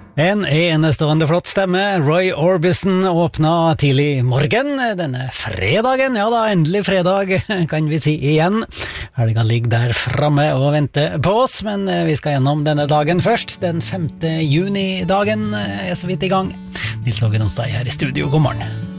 En enestående flott stemme, Roy Orbison, åpna tidlig morgen denne fredagen. Ja da, endelig fredag, kan vi si igjen. Helga ligger der framme og venter på oss, men vi skal gjennom denne dagen først. Den 5. juni-dagen er så vidt i gang. Nils Åge Onsdag her i studio, god morgen.